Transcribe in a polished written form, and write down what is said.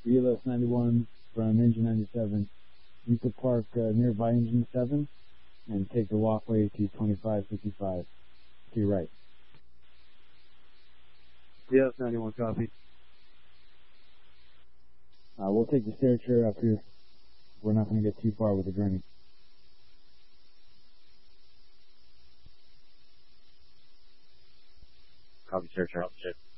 VLS 91 from Engine 97. You could park nearby Engine 7 and take the walkway to 2555 to your right. VLS 91, copy. We'll take the stair chair up here. We're not going to get too far with the gurney. Copy, stair chair.